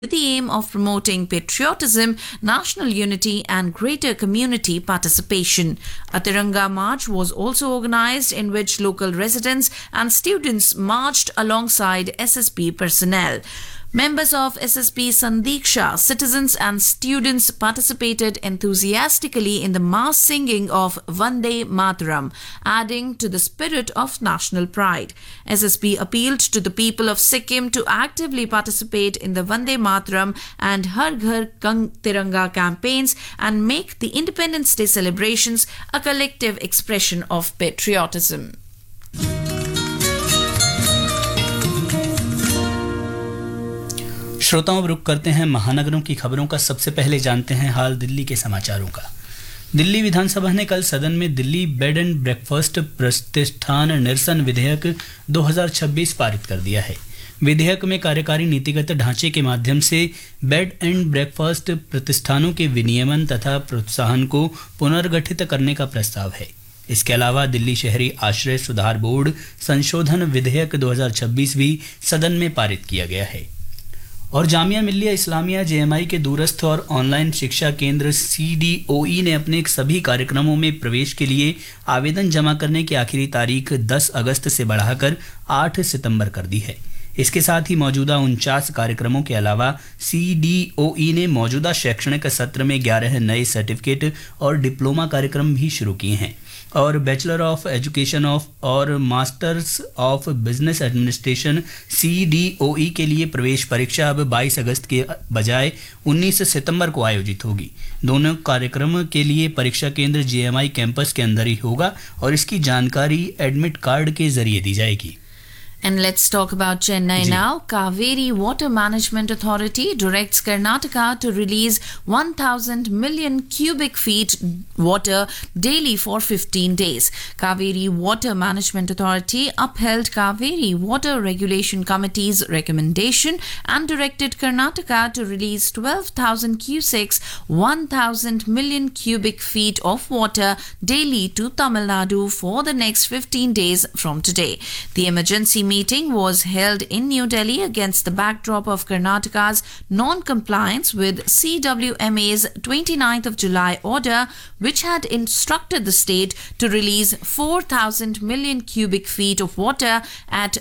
with the aim of promoting patriotism, national unity, and greater community participation. A Tiranga March was also organized in which local residents and students marched alongside SSB personnel. Members of SSB Sandiksha, citizens and students participated enthusiastically in the mass singing of Vande Mataram, adding to the spirit of national pride. SSB appealed to the people of Sikkim to actively participate in the Vande Mataram and Har Ghar Tiranga campaigns and make the Independence Day celebrations a collective expression of patriotism. श्रोताओं, रुक करते हैं महानगरों की खबरों का। सबसे पहले जानते हैं हाल दिल्ली के समाचारों का। दिल्ली विधानसभा ने कल सदन में दिल्ली बेड एंड ब्रेकफास्ट प्रतिष्ठान निरसन विधेयक 2026 पारित कर दिया है। विधेयक में कार्यकारी नीतिगत ढांचे के माध्यम से बेड एंड ब्रेकफास्ट प्रतिष्ठानों के विनियमन तथा प्रोत्साहन को पुनर्गठित करने का प्रस्ताव है। इसके अलावा दिल्ली शहरी आश्रय सुधार बोर्ड संशोधन विधेयक 2026 भी सदन में पारित किया गया है। और जामिया मिल्लिया इस्लामिया JMI के दूरस्थ और ऑनलाइन शिक्षा केंद्र CDOE ने अपने सभी कार्यक्रमों में प्रवेश के लिए आवेदन जमा करने की आखिरी तारीख 10 अगस्त से बढ़ाकर 8 सितंबर कर दी है। इसके साथ ही मौजूदा 49 कार्यक्रमों के अलावा CDOE ने मौजूदा शैक्षणिक सत्र में 11 नए सर्टिफिकेट और डिप्लोमा कार्यक्रम भी शुरू किए हैं और बैचलर ऑफ एजुकेशन और masters of business administration CDOE के लिए प्रवेश परीक्षा अब 22 अगस्त के बजाय 19 सितंबर को आयोजित होगी। दोनों कार्यक्रम के लिए परीक्षा केंद्र JMI कैंपस के अंदर ही होगा और इसकी जानकारी एडमिट कार्ड के जरिए दी जाएगी। And let's talk about Chennai now. Kaveri Water Management Authority directs Karnataka to release 1,000 million cubic feet water daily for 15 days. Kaveri Water Management Authority upheld Kaveri Water Regulation Committee's recommendation and directed Karnataka to release 12,000 cusecs, 1,000 million cubic feet of water daily to Tamil Nadu for the next 15 days from today. The emergency meeting was held in New Delhi against the backdrop of Karnataka's non-compliance with CWMA's 29th of July order, which had instructed the state to release 4,000 million cubic feet of water at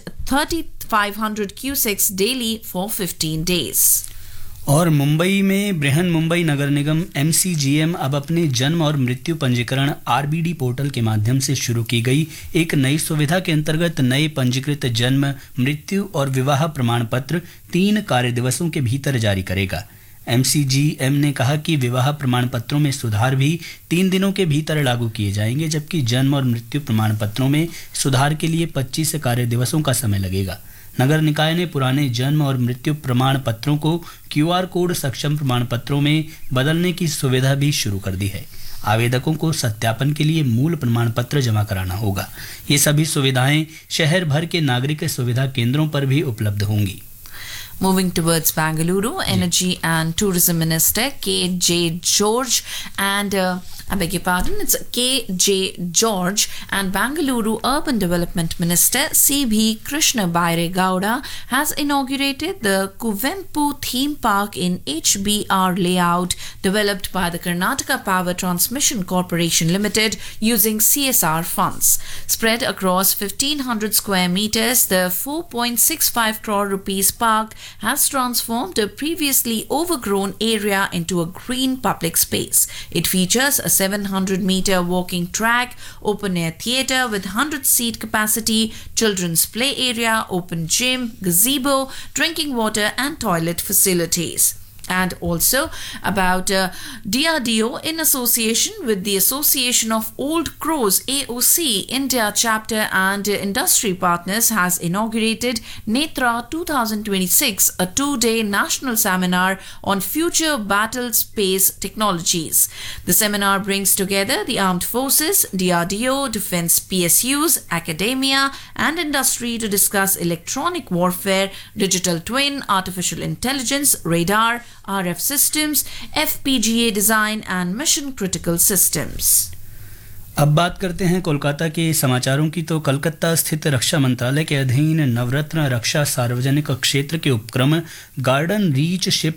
3,500 cusecs daily for 15 days. और मुंबई में बृहन मुंबई नगर निगम MCGM अब अपने जन्म और मृत्यु पंजीकरण RBD portal के माध्यम से शुरू की गई एक नई सुविधा के अंतर्गत नए पंजीकृत जन्म, मृत्यु और विवाह प्रमाण पत्र 3 कार्य दिवसों के भीतर जारी करेगा। MCGM ने कहा कि विवाह प्रमाण पत्रों में सुधार भी 3 दिनों के भीतर लागू किए जाएंगे, जबकि जन्म और मृत्यु प्रमाण पत्रों में सुधार के लिए 25 कार्य दिवसों का समय लगेगा। नगर निकाय ने पुराने जन्म और मृत्यु प्रमाण पत्रों को QR कोड सक्षम प्रमाण पत्रों में बदलने की सुविधा भी शुरू कर दी है। आवेदकों को सत्यापन के लिए मूल प्रमाण पत्र जमा कराना होगा। ये सभी सुविधाएं शहर भर के नागरिक सुविधा केंद्रों पर भी उपलब्ध होंगी। Moving towards Bangalore, Energy and Tourism Minister KJ George and it's KJ George and Bangalore Urban Development Minister CB Krishna Baire Gowda has inaugurated the Kuvempu theme park in HBR layout developed by the Karnataka Power Transmission Corporation Limited using CSR funds. Spread across 1,500 square meters, the 4.65 crore rupees park has transformed a previously overgrown area into a green public space. It features a 700-meter walking track, open-air theatre with 100-seat capacity, children's play area, open gym, gazebo, drinking water and toilet facilities. And also about DRDO in association with the Association of Old Crows AOC India chapter and industry partners has inaugurated Netra 2026, a 2-day national seminar on future battle space technologies. The seminar brings together the armed forces, DRDO, defense PSUs, academia and industry to discuss electronic warfare, digital twin, artificial intelligence, radar, RF systems, FPGA design and mission critical systems. अब बात करते हैं कोलकाता के समाचारों की। तो कलकत्ता स्थित रक्षा मंत्रालय के अधीन नवरत्न रक्षा सार्वजनिक क्षेत्र के उपक्रम गार्डन रीच शिप